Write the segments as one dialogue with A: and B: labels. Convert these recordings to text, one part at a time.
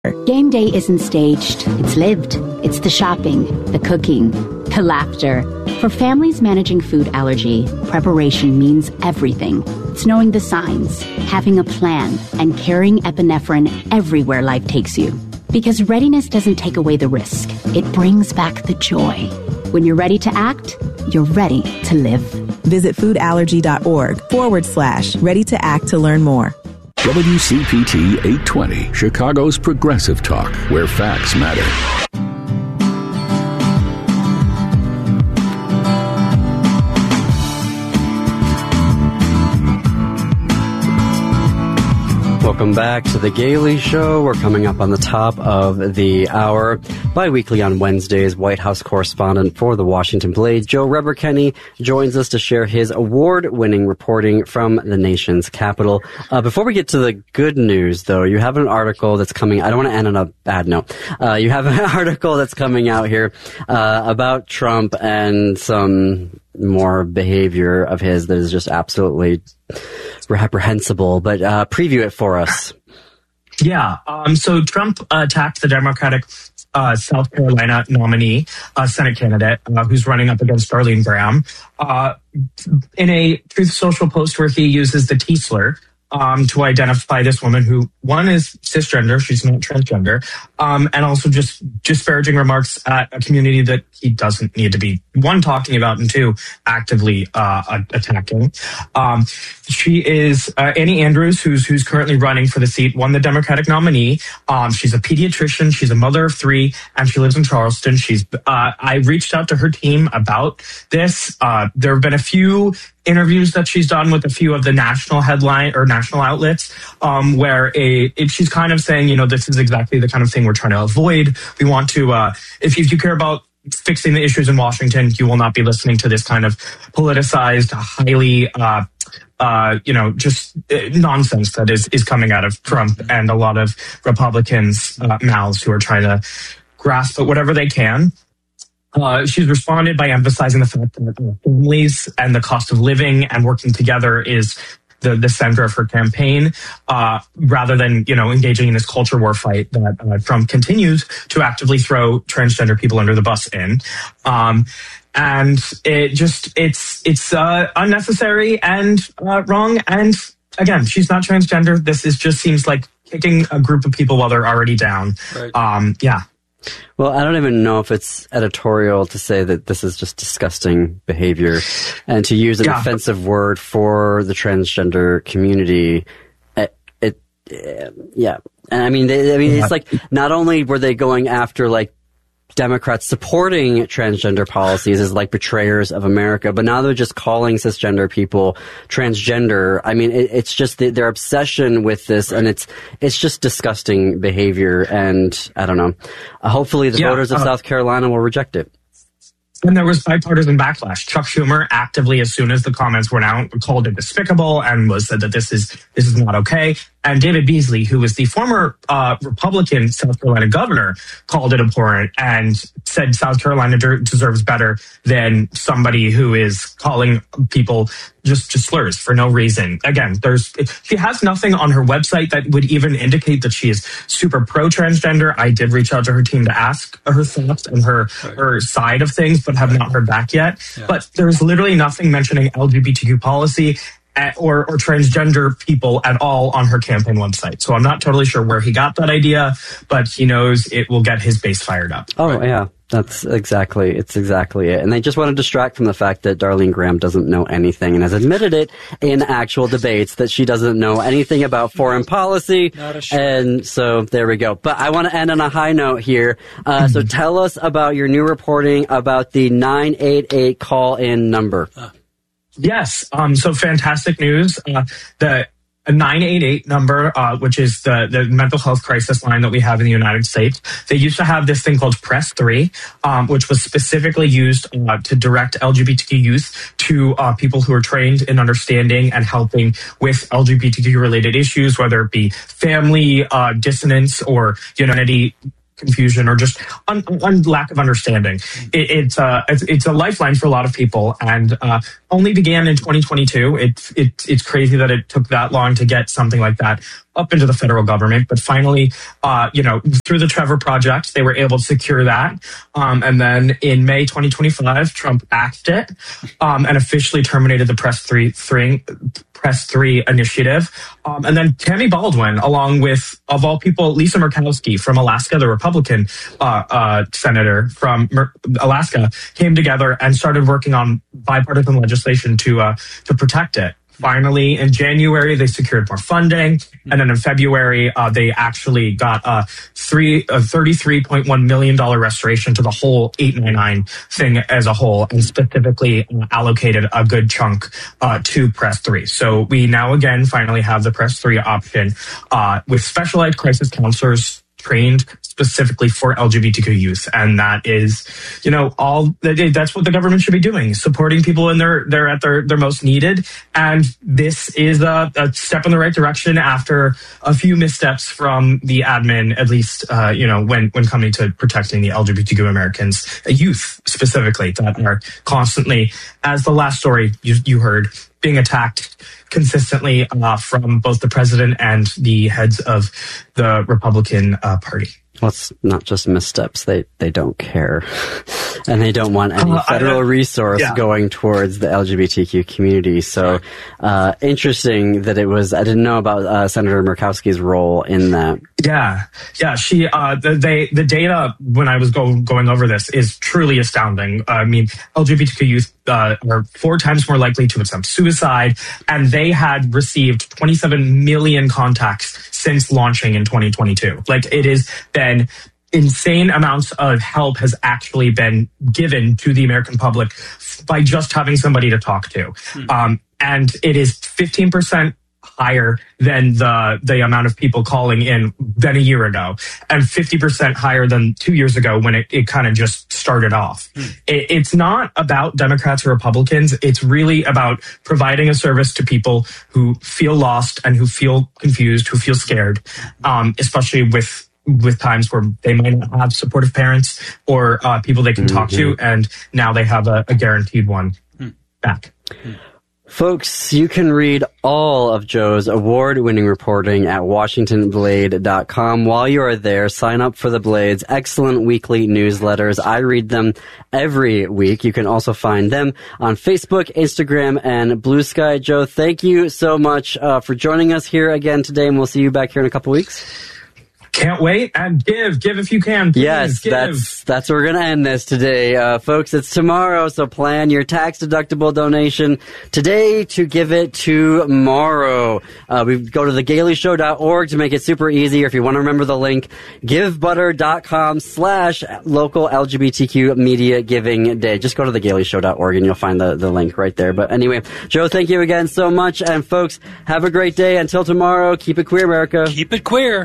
A: Game day isn't staged, it's lived. It's the shopping, the cooking, the laughter. For families managing food allergy, preparation means everything. It's knowing the signs, having a plan, and carrying epinephrine everywhere life takes you. Because readiness doesn't take away the risk, it brings back the joy. When you're ready to act, you're ready to live.
B: Visit foodallergy.org/ready to act to learn more.
C: WCPT 820, Chicago's Progressive Talk, where facts matter.
D: Welcome back to The Gailey Show. We're coming up on the top of the hour. Bi-weekly on Wednesdays, White House correspondent for the Washington Blade, Joe Reber-Kenny, joins us to share his award-winning reporting from the nation's capital. Before we get to the good news, though, you have an article that's coming. I don't want to end on a bad note. You have an article that's coming out here about Trump and some more behavior of his that is just absolutely reprehensible, but preview it for us.
E: Yeah. So Trump attacked the Democratic South Carolina nominee, Senate candidate, who's running up against Darlene Graham, in a Truth Social post where he uses the T slur to identify this woman who, one, is cisgender, she's not transgender, and also just disparaging remarks at a community that he doesn't need to be, one, talking about, and two, actively attacking. She is Annie Andrews, who's currently running for the seat, won the Democratic nominee. She's a pediatrician, she's a mother of three, and she lives in Charleston. I reached out to her team about this. There have been a few interviews that she's done with a few of the national outlets, where she's kind of saying, this is exactly the kind of thing we're trying to avoid. We want to, if you care about fixing the issues in Washington, you will not be listening to this kind of politicized, highly, just nonsense that is coming out of Trump and a lot of Republicans' mouths who are trying to grasp at whatever they can. She's responded by emphasizing the fact that families and the cost of living and working together is the center of her campaign, rather than, engaging in this culture war fight that Trump continues to actively throw transgender people under the bus in. And it's unnecessary and wrong. And again, she's not transgender. This just seems like kicking a group of people while they're already down. Right. Yeah.
D: Well, I don't even know if it's editorial to say that this is just disgusting behavior, and to use an offensive word for the transgender community. Yeah. And I mean, it's like, not only were they going after like Democrats supporting transgender policies as like betrayers of America, but now they're just calling cisgender people transgender. I mean, it's just their obsession with this, and it's just disgusting behavior. And I don't know. Hopefully the voters of South Carolina will reject it.
E: And there was bipartisan backlash. Chuck Schumer actively, as soon as the comments went out, called it despicable and said that this is not okay. And David Beasley, who was the former Republican South Carolina governor, called it abhorrent and said South Carolina deserves better than somebody who is calling people just slurs for no reason. Again, she has nothing on her website that would even indicate that she is super pro-transgender. I did reach out to her team to ask her thoughts and her side of things, but have not heard back yet. Yeah. But there's literally nothing mentioning LGBTQ policy or transgender people at all on her campaign website. So I'm not totally sure where he got that idea, but he knows it will get his base fired up.
D: Oh, right? Yeah. It's exactly it. And they just want to distract from the fact that Darlene Graham doesn't know anything and has admitted it in actual debates that she doesn't know anything about foreign policy. And so there we go. But I want to end on a high note here. So tell us about your new reporting about the 988 call-in number.
E: Yes. So fantastic news. The 988 number, which is the mental health crisis line that we have in the United States. They used to have this thing called Press 3, which was specifically used to direct LGBTQ youth to people who are trained in understanding and helping with LGBTQ-related issues, whether it be family dissonance or identity confusion or just lack of understanding. It's a lifeline for a lot of people. And only began in 2022. It's crazy that it took that long to get something like that up into the federal government, but finally, through the Trevor Project, they were able to secure that. And then in May 2025, Trump axed it and officially terminated the Press 3 initiative. And then Tammy Baldwin, along with, of all people, Lisa Murkowski from Alaska, the Republican senator from Alaska, came together and started working on bipartisan legislation to protect it. Finally, in January, they secured more funding. And then in February, they actually got a $33.1 million restoration to the whole 899 thing as a whole, and specifically allocated a good chunk to Press 3. So we now again finally have the Press 3 option with specialized crisis counselors trained specifically for LGBTQ youth. And that is, that's what the government should be doing, supporting people when they're at their most needed. And this is a step in the right direction after a few missteps from the admin, at least, when coming to protecting the LGBTQ Americans, youth specifically, that are constantly, as the last story you heard, being attacked consistently from both the president and the heads of the Republican Party.
D: Well, it's not just missteps. They don't care. And they don't want any federal resource going towards the LGBTQ community. So, interesting that it was, I didn't know about Senator Murkowski's role in that.
E: Yeah. She, the data when I was going over this is truly astounding. I mean, LGBTQ youth are 4 times more likely to attempt suicide, and they had received 27 million contacts since launching in 2022. Like, it has been insane amounts of help has actually been given to the American public by just having somebody to talk to. And it is 15% higher than the amount of people calling in than a year ago, and 50% higher than 2 years ago when it kind of just started off. It's not about Democrats or Republicans. It's really about providing a service to people who feel lost and who feel confused, who feel scared, especially with times where they might not have supportive parents or people they can talk to, and now they have a guaranteed one back.
D: Folks, you can read all of Joe's award-winning reporting at WashingtonBlade.com. While you are there, sign up for the Blade's excellent weekly newsletters. I read them every week. You can also find them on Facebook, Instagram, and Blue Sky. Joe, thank you so much for joining us here again today, and we'll see you back here in a couple weeks.
E: Can't wait. And give if you can. Please,
D: yes,
E: give.
D: That's where we're going to end this today. Folks, it's tomorrow, so plan your tax-deductible donation today to give it tomorrow. We go to thegailyshow.org to make it super easy, or if you want to remember the link, givebutter.com/local LGBTQ media giving day. Just go to thegailyshow.org and you'll find the link right there. But anyway, Joe, thank you again so much. And folks, have a great day. Until tomorrow, keep it queer, America.
F: Keep it queer.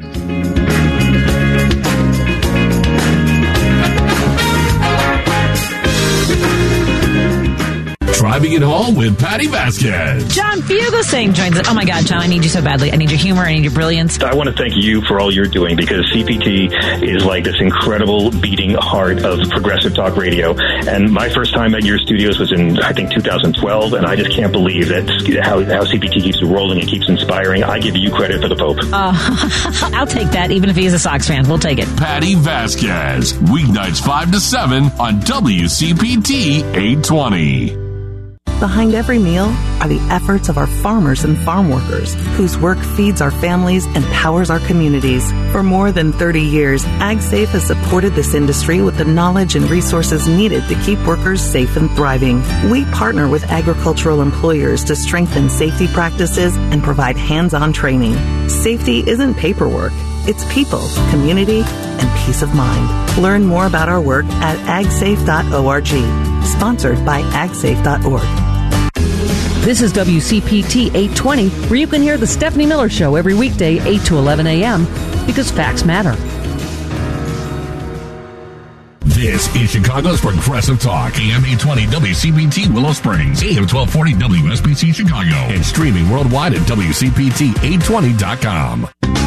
C: Driving it home with Patty Vasquez.
G: John Fugelsang joins us. Oh my God, John, I need you so badly. I need your humor. I need your brilliance.
H: I want to thank you for all you're doing, because CPT is like this incredible beating heart of progressive talk radio. And my first time at your studios was in, I think, 2012. And I just can't believe that how CPT keeps rolling and keeps inspiring. I give you credit for the Pope.
G: I'll take that, even if he is a Sox fan. We'll take it.
C: Patty Vasquez, weeknights 5 to 7 on WCPT 820.
B: Behind every meal are the efforts of our farmers and farm workers, whose work feeds our families and powers our communities. For more than 30 years, AgSafe has supported this industry with the knowledge and resources needed to keep workers safe and thriving. We partner with agricultural employers to strengthen safety practices and provide hands-on training. Safety isn't paperwork. It's people, community, and peace of mind. Learn more about our work at agsafe.org. Sponsored by agsafe.org.
I: This is WCPT 820, where you can hear The Stephanie Miller Show every weekday, 8 to 11 a.m., because facts matter.
C: This is Chicago's Progressive Talk, AM 820 WCPT Willow Springs, AM 1240 WSBC Chicago, and streaming worldwide at WCPT820.com.